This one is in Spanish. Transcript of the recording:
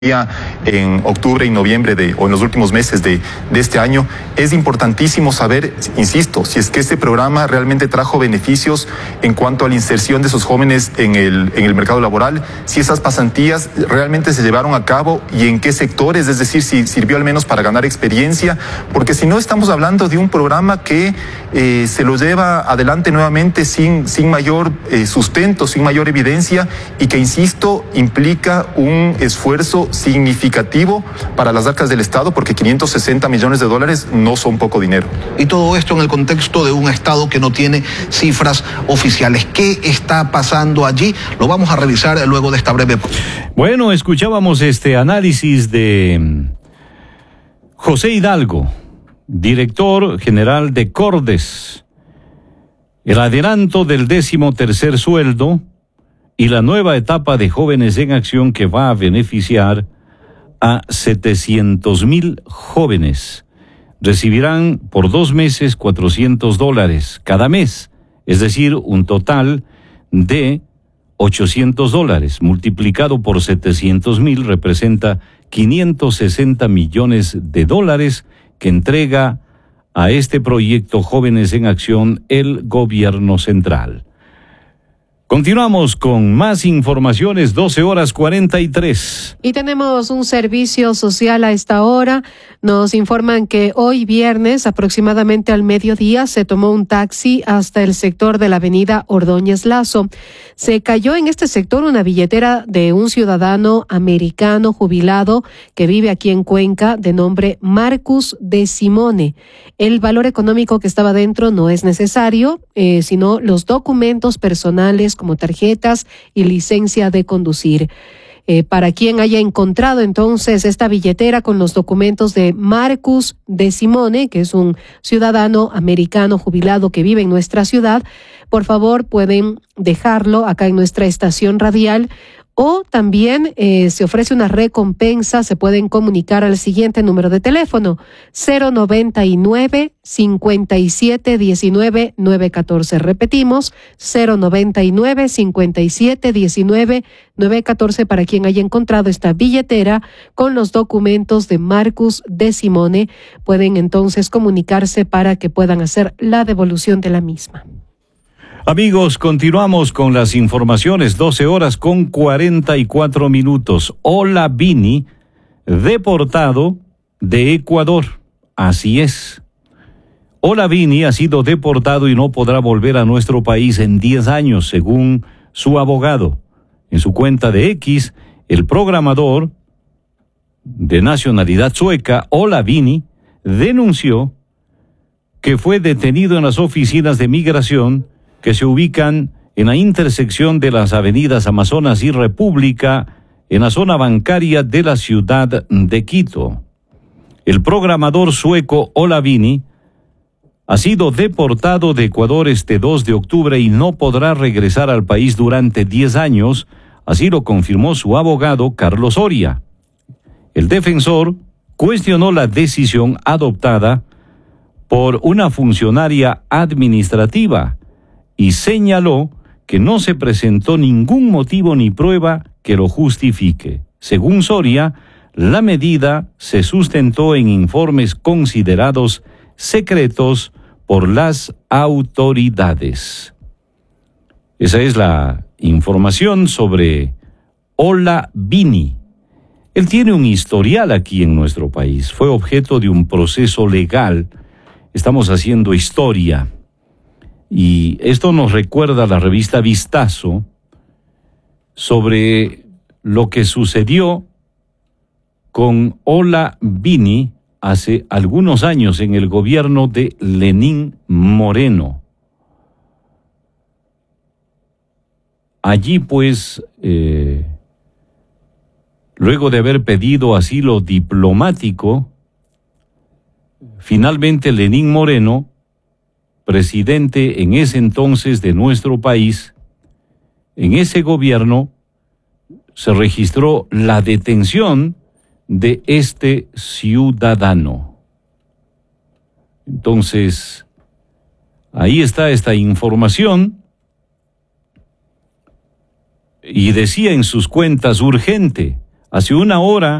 en octubre y noviembre o en los últimos meses de este año, es importantísimo saber, insisto, si es que este programa realmente trajo beneficios en cuanto a la inserción de esos jóvenes en el mercado laboral, si esas pasantías realmente se llevaron a cabo y en qué sectores, es decir, si sirvió al menos para ganar experiencia, porque si no estamos hablando de un programa que se lo lleva adelante nuevamente sin mayor sustento, sin mayor evidencia y que, insisto, implica un esfuerzo significativo para las arcas del Estado, porque 560 millones de dólares no son poco dinero. Y todo esto en el contexto de un Estado que no tiene cifras oficiales. ¿Qué está pasando allí? Lo vamos a revisar luego de esta breve. Bueno, escuchábamos este análisis de José Hidalgo, director general de Cordes, el adelanto del 13º sueldo y la nueva etapa de Jóvenes en Acción que va a beneficiar a 700,000 jóvenes. Recibirán por 2 meses $400 cada mes, es decir, un total de $800, multiplicado por 700,000 representa 560 millones de dólares que entrega a este proyecto Jóvenes en Acción el gobierno central. Continuamos con más informaciones, 12:43. Y tenemos un servicio social a esta hora. Nos informan que hoy viernes, aproximadamente al mediodía, se tomó un taxi hasta el sector de la avenida Ordóñez Lazo. Se cayó en este sector una billetera de un ciudadano americano jubilado que vive aquí en Cuenca, de nombre Marcus de Simone. El valor económico que estaba dentro no es necesario, sino los documentos personales como tarjetas y licencia de conducir. Para quien haya encontrado entonces esta billetera con los documentos de Marcus de Simone, que es un ciudadano americano jubilado que vive en nuestra ciudad, por favor pueden dejarlo acá en nuestra estación radial. O también se ofrece una recompensa, se pueden comunicar al siguiente número de teléfono, 099-5719-914. Repetimos, 099-5719-914 para quien haya encontrado esta billetera con los documentos de Marcus de Simone. Pueden entonces comunicarse para que puedan hacer la devolución de la misma. Amigos, continuamos con las informaciones, 12:44. Olavini, deportado de Ecuador. Así es. Olavini ha sido deportado y no podrá volver a nuestro país en 10 años, según su abogado. En su cuenta de X, el programador de nacionalidad sueca, Olavini, denunció que fue detenido en las oficinas de migración que se ubican en la intersección de las avenidas Amazonas y República, en la zona bancaria de la ciudad de Quito. El programador sueco Olavini ha sido deportado de Ecuador este 2 de octubre y no podrá regresar al país durante 10 años, así lo confirmó su abogado Carlos Soria. El defensor cuestionó la decisión adoptada por una funcionaria administrativa y señaló que no se presentó ningún motivo ni prueba que lo justifique. Según Soria, la medida se sustentó en informes considerados secretos por las autoridades. Esa es la información sobre Olavini. Él tiene un historial aquí en nuestro país. Fue objeto de un proceso legal. Estamos haciendo historia. Y esto nos recuerda a la revista Vistazo sobre lo que sucedió con Olavini hace algunos años en el gobierno de Lenín Moreno. Allí pues, luego de haber pedido asilo diplomático, finalmente Lenín Moreno, presidente en ese entonces de nuestro país, en ese gobierno se registró la detención de este ciudadano. Entonces, ahí está esta información y decía en sus cuentas: urgente, Hace una hora